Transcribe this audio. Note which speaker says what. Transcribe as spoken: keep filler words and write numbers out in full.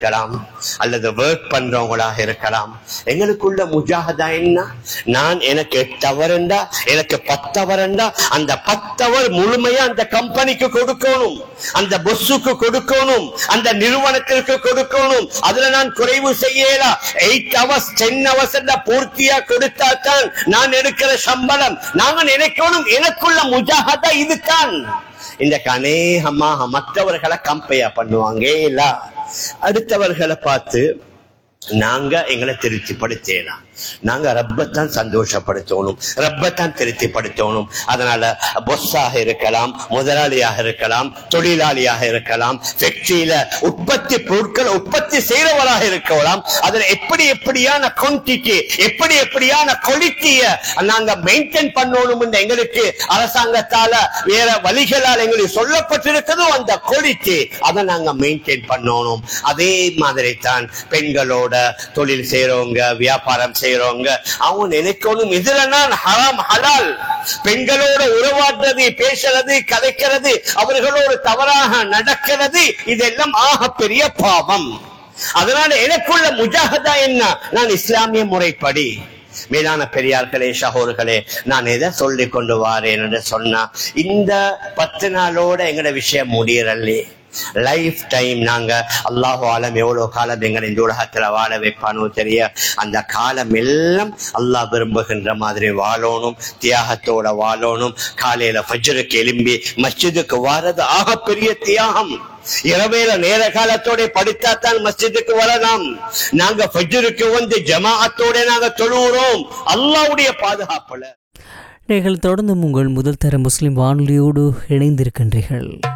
Speaker 1: இருக்கலாம் அல்லது ஒர்க் பண்றவங்களாக இருக்கலாம். எங்களுக்குள்ள முஜாஹதா என்ன? நான் எனக்கு எட்டு அவர்ண்டா எனக்கு பத்து அவர்ண்டா அந்த பத்து அவர் முழுமையா அந்த கம்பெனிக்கு கொடுக்கணும், அந்த பொஸ்ஸுக்கு கொடுக்கணும், அந்த நிறுவனத்திற்கு கொடுக்கணும். அதுல நான் குறைவு செய்யலாம். எயிட் ஹவர்ஸ் டென் ஹவர்ஸ் பூர்த்தியா கொடுத்தா தான் நான் எடுக்கிற சம்பளம். நாங்க நினைக்கணும் எனக்குள்ள முஜாஹதா இதுதான். இந்த அநேகமாக மற்றவர்களை கம்பேர் பண்ணுவாங்க. இல்ல அடுத்தவர்களை பார்த்து நாங்க எங்களை திருப்திப்படுத்தலாம். நாங்க ரப்பத்தான் சந்தோஷப்படுத்தணும், ரப்பத்தான் திருப்திப்படுத்தணும். அதனால பொஸ்ஸாக இருக்கலாம், முதலாளியாக இருக்கலாம், தொழிலாளியாக இருக்கலாம், ஃபேக்டரியில உற்பத்தி பொருட்கள் உற்பத்தி செய்யறவராக இருக்கலாம். அதுல எப்படி எப்படியான குவான்டிட்டி, எப்படி எப்படியான குவாலிட்டிய நாங்க மெயின்டைன் பண்ணணும் என்று எங்களுக்கு அரசாங்கத்தால வேற வழிகளால் எங்களுக்கு சொல்லப்பட்டிருக்கிறதோ அந்த குவாலிட்டி அதை நாங்க மெயின்டைன் பண்ணணும். அதே மாதிரி தான் பெண்களோட தொழில் செய்யறவங்க, வியாபாரம் செய்யறவங்க அவங்க நினைக்கணும் இதுல நான் ஹராம் ஹலால். பெண்களோட உறவாடுறது, பேசுறது, கதைக்கிறது, அவர்களோடு தவறாக நடக்கிறது, இதெல்லாம் ஆக பெரிய பாவம். அதனால எனக்குள்ள முஜாஹதா என்ன? நான் இஸ்லாமிய முறைப்படி. மேலான பெரியார்களே, சகோதரர்களே, நான் எதை சொல்லி கொண்டு வாரேன் என்று சொன்னா, இந்த பத்து நாளோட எங்கட விஷயம் முடியறல்லே. லைஃப் டைம் நாங்க அல்லாஹு ஆலம் எவ்வளவு காலம் எங்களை இந்த உலகத்துல வாழ வைப்பானோ தெரிய, அந்த காலம் எல்லாம் அல்லாஹ் விரும்புகின்ற மாதிரி வாழணும், தியாகத்தோட வாழணும். காலையில ஃபஜ்ருக்கு எழும்பி மஸ்ஜிதுக்கு வாரது ஆக பெரிய தியாகம். இரவேல நேர காலத்தோட படித்தாத்தான் மஸ்ஜிதுக்கு வரலாம். நாங்க ஃபஜ்ருக்கு வந்து ஜமாஅத்தோட நாங்க தொழுகிறோம் அல்லாஹ்வுடைய பாதுகாப்புல.
Speaker 2: நீங்கள் தொடர்ந்து உங்கள் முதல் தர முஸ்லிம் வானொலியோடு இணைந்திருக்கின்றீர்கள்.